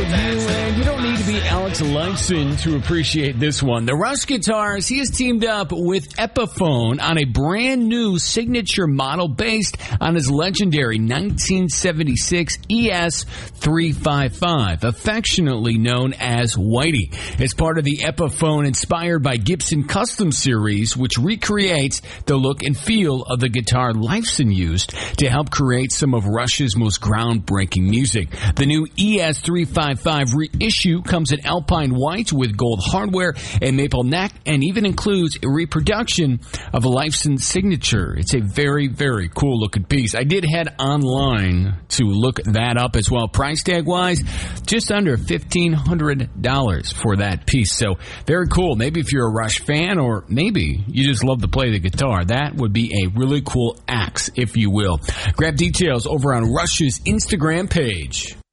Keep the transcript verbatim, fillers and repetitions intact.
you, and you don't need to be Alex Lifeson to appreciate this one. The Rush Guitars, he has teamed up with Epiphone on a brand new signature model based on his legendary nineteen seventy-six E S three fifty-five, affectionately known as Whitey. It's part of the Epiphone inspired by Gibson Custom Series, which recreates the look and feel of the guitar Lifeson used to help create some of Rush's most groundbreaking music. The new E S three fifty-five reissue comes in Alpine White with gold hardware and maple neck, and even includes a reproduction of a Lifeson signature. It's a very, very cool looking piece. I did head online to look that up as well. Price tag wise, just under fifteen hundred dollars for that piece. So very cool. Maybe if you're a Rush fan, or maybe you just love to play the guitar, that would be a really cool axe, if you will. Grab details over on Rush's Instagram page.